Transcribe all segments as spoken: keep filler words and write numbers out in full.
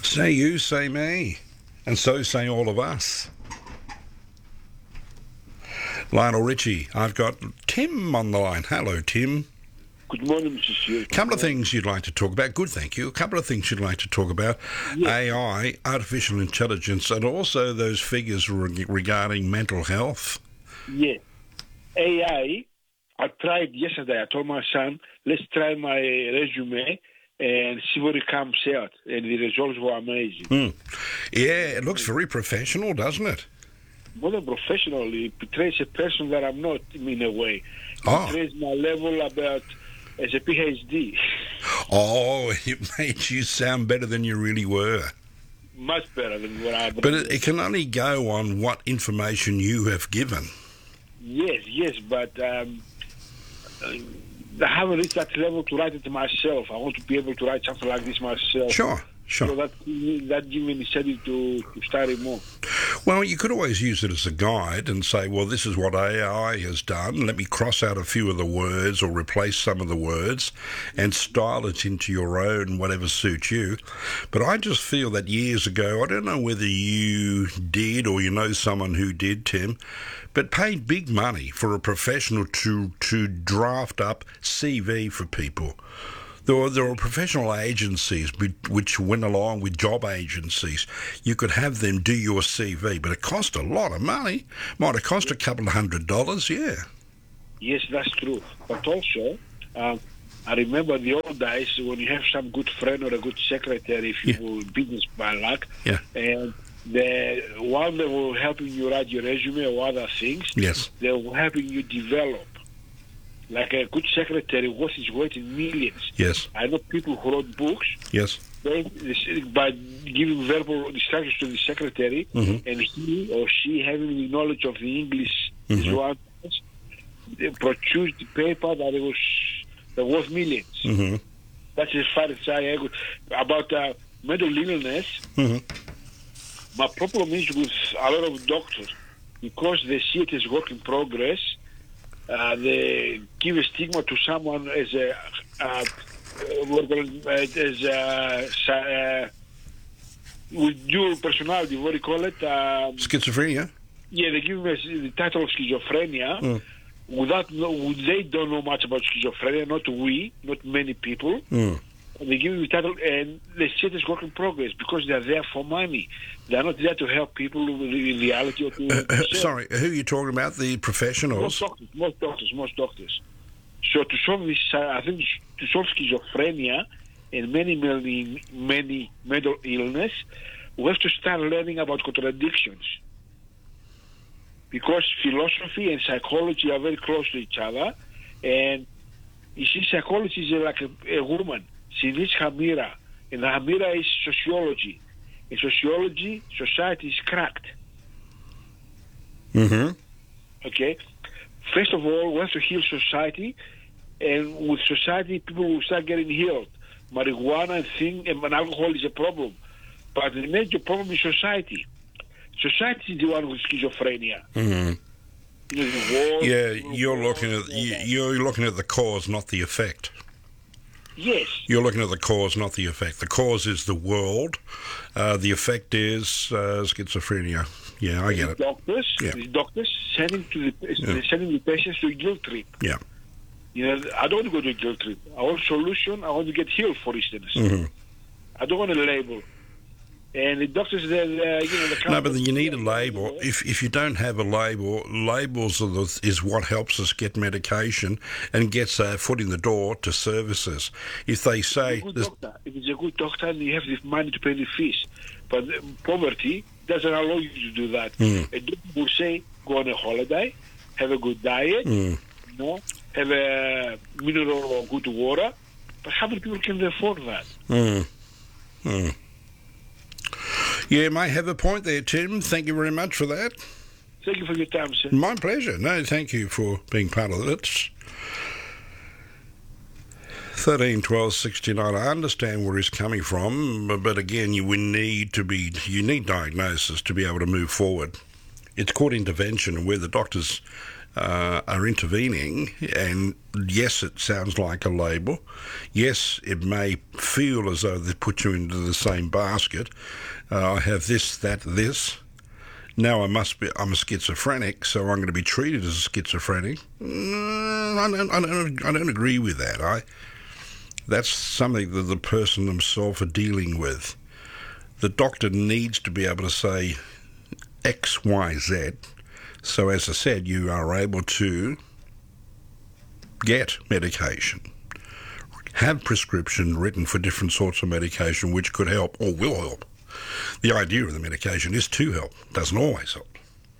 Say you, say me, and so say all of us. Lionel Richie, I've got Tim on the line. Hello, Tim. Good morning, Mister Stewart. A couple of things you'd like to talk about. Good, thank you. A couple of things you'd like to talk about. Yes. A I, artificial intelligence, and also those figures re- regarding mental health. Yeah. A I, I tried yesterday. I told my son, let's try my resume and see what it comes out. And the results were amazing. Mm. Yeah, it looks very professional, doesn't it? More than professional, it portrays a person that I'm not in a way. It Oh. portrays my level about as a PhD. Oh, it made you sound better than you really were. Much better than what I... But it, it can only go on what information you have given. Yes, yes, but um, I haven't reached that level to write it myself. I want to be able to write something like this myself. Sure, sure. So that that gives me incentive to, to study more. Well, you could always use it as a guide and say, well, this is what A I has done. Let me cross out a few of the words or replace some of the words and style it into your own, whatever suits you. But I just feel that years ago, I don't know whether you did or you know someone who did, Tim, but paid big money for a professional to, to draft up C V for people. There were, there were professional agencies which went along with job agencies. You could have them do your C V, but it cost a lot of money. Might have cost a couple of hundred dollars, yeah. Yes, that's true. But also, um, I remember the old days when you have some good friend or a good secretary, if you Yeah. will business by luck, Yeah. and the while they were helping you write your resume or other things, Yes. they were helping you develop. Like a good secretary, what is worth in millions. Yes. I know people who wrote books, Yes. they, by giving verbal instructions to the secretary, Mhm. and he or she having the knowledge of the English Mhm. as well, they produced the paper that it was that worth millions. Mm-hmm. That's as far as I go. About uh, mental illness, Mm-hmm. my problem is with a lot of doctors, because they see it as work in progress. Uh, they give a stigma to someone as a uh, as a uh, with dual personality. What do you call it? Um, Schizophrenia? yeah, they give him the title of schizophrenia. Mm. Without no, they don't know much about schizophrenia. Not we, not many people. Mm. And they give him the title, and they say it's work in progress because they are there for money. They are not there to help people in reality or to. Uh, uh, to sorry, who are you talking about? The Most professionals? doctors, most doctors, most doctors. So to solve this, uh, I think to solve schizophrenia and many, many, many mental illness, we have to start learning about contradictions. Because philosophy and psychology are very close to each other, and you see, psychology is like a, a woman. She needs her mirror, and her mirror is sociology. In sociology, society is cracked. Mm-hmm. Okay? First of all, we have to heal society, and with society, people will start getting healed. Marijuana and thing and alcohol is a problem, but the major problem is society. Society is the one with schizophrenia. Mm-hmm. You know, the war, Yeah, the you're war, looking at all you- that. you're looking at the cause, not the effect. Yes. You're looking at the cause, not the effect. The cause is the world. Uh, the effect is uh, schizophrenia. Yeah, I get The it. doctors, Yeah. the doctors sending to the Yeah. sending the patients to a guilt trip. Yeah. You know, I don't want to go to a guilt trip. I want a solution. I want to get healed, for instance. Mm-hmm. I don't want a label. And the doctors, they're, they're, you know, the No, but then you need a label. If if you don't have a label, labels are the, is what helps us get medication and gets a foot in the door to services. If they say, a good there's- doctor. If it's a good doctor, you have the money to pay the fees. But uh, poverty doesn't allow you to do that. Mm. A doctor will say, go on a holiday, have a good diet, Mm. you know, have a mineral or good water. But how many people can afford that? Mm. Mm. Yeah, you may have a point there, Tim. Thank you very much for that. Thank you for your time, sir. My pleasure. No, thank you for being part of it. thirteen twelve sixty-nine. I understand where he's coming from, but, but again, you we need to be you need diagnosis to be able to move forward. It's called intervention, where the doctors uh, are intervening, and yes, it sounds like a label. Yes, it may feel as though they put you into the same basket. Uh, I have this, that, this. Now I must be. I'm a schizophrenic, so I'm going to be treated as a schizophrenic. Mm, I, don't, I don't. I don't agree with that. I. That's something that the person themselves are dealing with. The doctor needs to be able to say X, Y, Z. So as I said, you are able to get medication, have prescription written for different sorts of medication which could help or will help. The idea of the medication is to help, doesn't always help.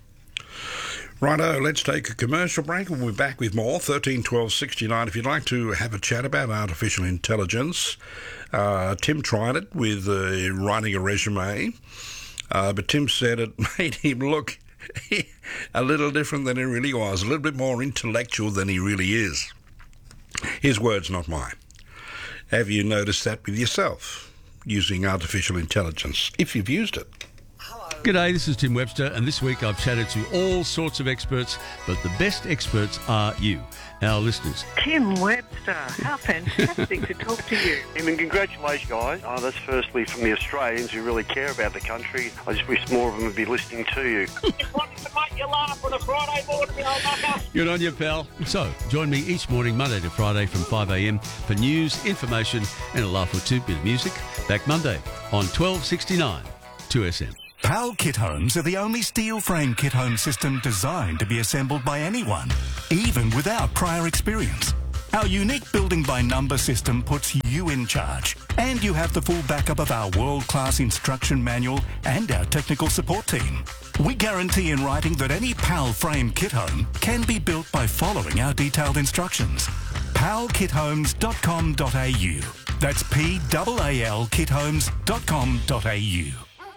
Righto, let's take a commercial break and we'll be back with more. thirteen twelve sixty-nine. If you'd like to have a chat about artificial intelligence, uh, Tim tried it with uh, writing a resume, uh, but Tim said it made him look a little different than he really was, a little bit more intellectual than he really is. His words, not mine. Have you noticed that with yourself, using artificial intelligence, if you've used it? G'day, this is Tim Webster, and this week I've chatted to all sorts of experts, but the best experts are you, our listeners. Tim Webster, how fantastic to talk to you. And congratulations, guys. Oh, that's firstly from the Australians who really care about the country. I just wish more of them would be listening to you. Just wanted to make you laugh on a Friday morning, you old mucker. Good on you, pal. So, join me each morning, Monday to Friday from five a m for news, information, and a laugh or two, bit of music. Back Monday on twelve sixty-nine, two S M. PAL Kit Homes are the only steel frame kit home system designed to be assembled by anyone, even without prior experience. Our unique building by number system puts you in charge, and you have the full backup of our world-class instruction manual and our technical support team. We guarantee in writing that any PAL frame kit home can be built by following our detailed instructions. pal kit homes dot com dot a u. That's P A A L kit homes dot com dot a u.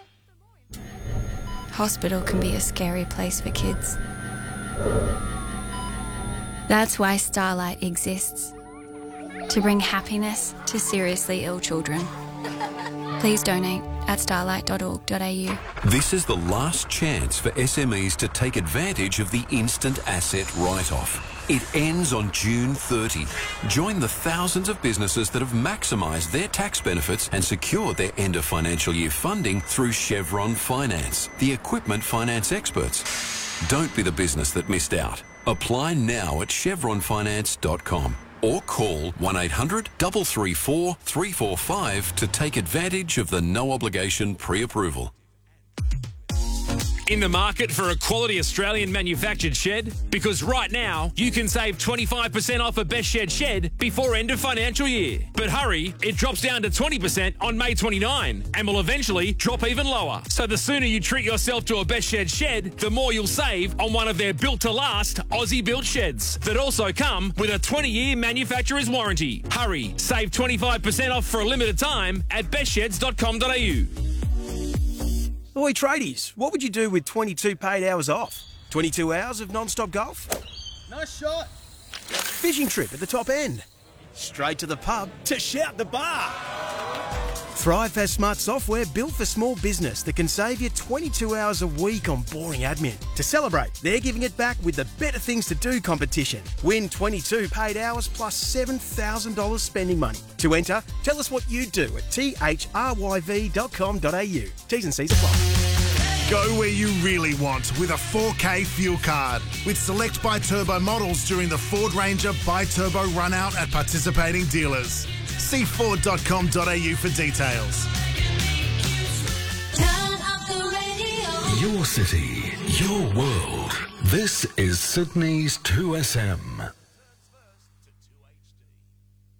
Hospital can be a scary place for kids. That's why Starlight exists, to bring happiness to seriously ill children. Please donate at starlight dot org dot a u. This is the last chance for S M Es to take advantage of the instant asset write-off. It ends on June thirtieth. Join the thousands of businesses that have maximised their tax benefits and secured their end of financial year funding through Chevron Finance, the equipment finance experts. Don't be the business that missed out. Apply now at chevron finance dot com or call one eight hundred, three three four, three four five to take advantage of the no obligation pre-approval. In the market for a quality Australian manufactured shed? Because right now, you can save twenty-five percent off a Best Shed shed before end of financial year. But hurry, it drops down to twenty percent on May twenty-ninth and will eventually drop even lower. So the sooner you treat yourself to a Best Shed shed, the more you'll save on one of their built-to-last Aussie-built sheds that also come with a twenty-year manufacturer's warranty. Hurry, save twenty-five percent off for a limited time at best sheds dot com dot a u. Oi, tradies, what would you do with twenty-two paid hours off? twenty-two hours of non-stop golf? Nice shot. Fishing trip at the top end? Straight to the pub to shout the bar? Thrive has smart software built for small business that can save you twenty-two hours a week on boring admin. To celebrate, they're giving it back with the Better Things to Do competition. Win twenty-two paid hours plus seven thousand dollars spending money. To enter, tell us what you do at t h r y v dot com dot a u. T's and C's apply. Go where you really want with a four K fuel card. With select Bi-Turbo models during the Ford Ranger Bi-Turbo run-out at participating dealers. See ford dot com dot a u for details. Turn up the radio. Your city, your world. This is Sydney's two S M.